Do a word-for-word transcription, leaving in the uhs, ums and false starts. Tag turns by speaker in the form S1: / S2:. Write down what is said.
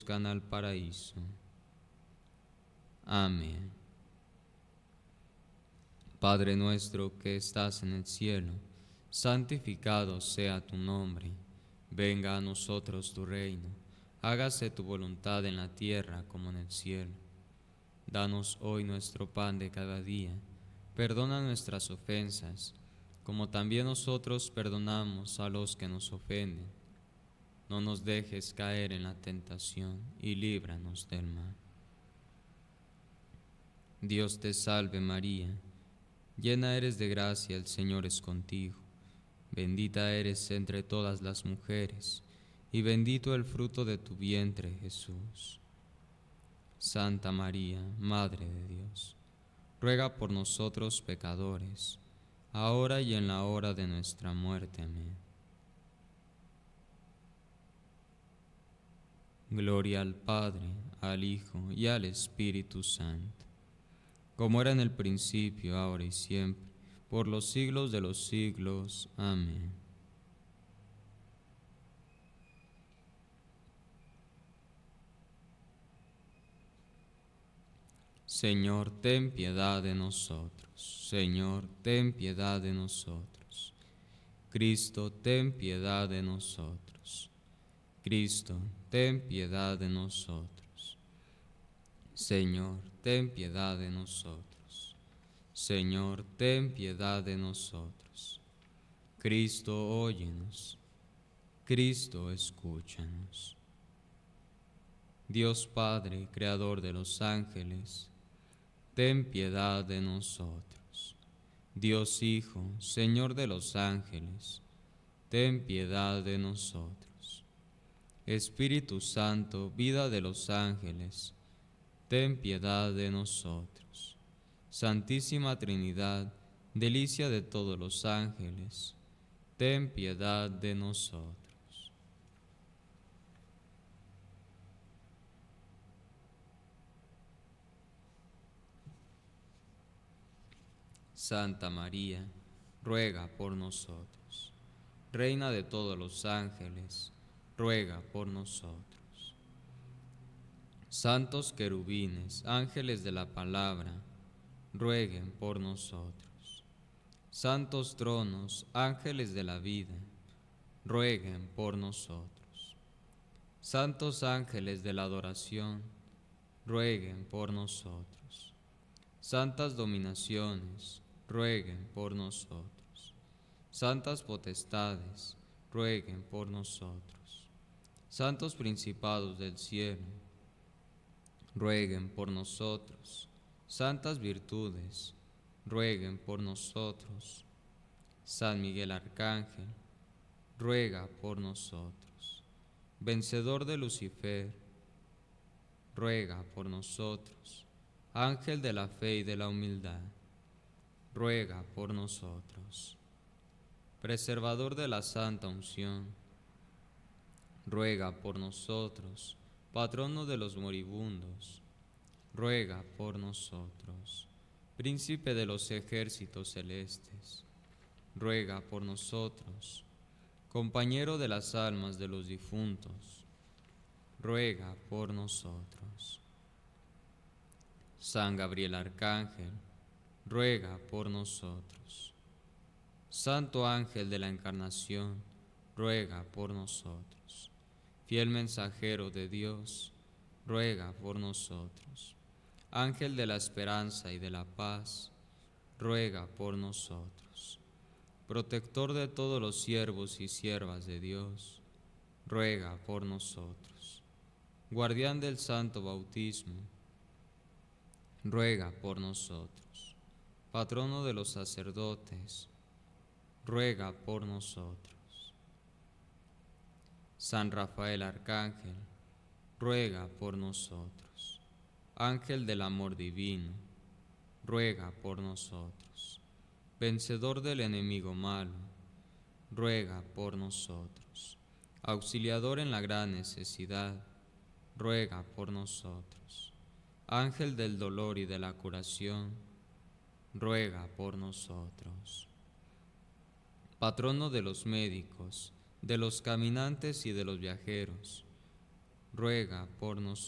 S1: al paraíso. Amén. Padre nuestro que estás en el cielo, santificado sea tu nombre. Venga a nosotros tu reino. Hágase tu voluntad en la tierra como en el cielo. Danos hoy nuestro pan de cada día. Perdona nuestras ofensas, como también nosotros perdonamos a los que nos ofenden. No nos dejes caer en la tentación y líbranos del mal. Dios te salve María, llena eres de gracia, el Señor es contigo. Bendita eres entre todas las mujeres, y bendito el fruto de tu vientre, Jesús. Santa María, Madre de Dios, ruega por nosotros pecadores, ahora y en la hora de nuestra muerte. Amén. Gloria al Padre, al Hijo y al Espíritu Santo, como era en el principio, ahora y siempre, por los siglos de los siglos. Amén. Señor, ten piedad de nosotros. Señor, ten piedad de nosotros. Cristo, ten piedad de nosotros. Cristo, ten piedad de nosotros. Señor, ten piedad de nosotros. Señor, ten piedad de nosotros. Cristo, óyenos. Cristo, escúchanos. Dios Padre, Creador de los ángeles, ten piedad de nosotros. Dios Hijo, Señor de los ángeles, ten piedad de nosotros. Espíritu Santo, vida de los ángeles, ten piedad de nosotros. Santísima Trinidad, delicia de todos los ángeles, ten piedad de nosotros. Santa María, ruega por nosotros. Reina de todos los ángeles, ruega por nosotros. Santos querubines, ángeles de la palabra, rueguen por nosotros. Santos tronos, ángeles de la vida, rueguen por nosotros. Santos ángeles de la adoración, rueguen por nosotros. Santas dominaciones, rueguen por nosotros. Santas potestades, rueguen por nosotros. Santos principados del cielo, rueguen por nosotros. Santas virtudes, rueguen por nosotros. San Miguel Arcángel, ruega por nosotros. Vencedor de Lucifer, ruega por nosotros. Ángel de la fe y de la humildad, ruega por nosotros. Preservador de la santa unción, ruega por nosotros. Patrono de los moribundos, ruega por nosotros. Príncipe de los ejércitos celestes, ruega por nosotros. Compañero de las almas de los difuntos, ruega por nosotros. San Gabriel Arcángel, ruega por nosotros. Santo ángel de la Encarnación, ruega por nosotros. Fiel mensajero de Dios, ruega por nosotros. Ángel de la esperanza y de la paz, ruega por nosotros. Protector de todos los siervos y siervas de Dios, ruega por nosotros. Guardián del santo bautismo, ruega por nosotros. Patrono de los sacerdotes, ruega por nosotros. San Rafael Arcángel, ruega por nosotros. Ángel del amor divino, ruega por nosotros. Vencedor del enemigo malo, ruega por nosotros. Auxiliador en la gran necesidad, ruega por nosotros. Ángel del dolor y de la curación, ruega por nosotros. Patrono de los médicos, de los caminantes y de los viajeros, ruega por nosotros.